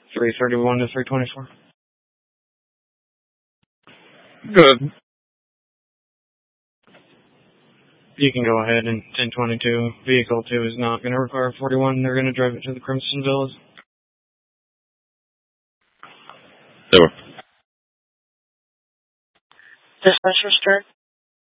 331 to 324. Good. You can go ahead and 1022. Vehicle 2 is not going to require 41. They're going to drive it to the Crimson Villas. Over. Dispatcher start.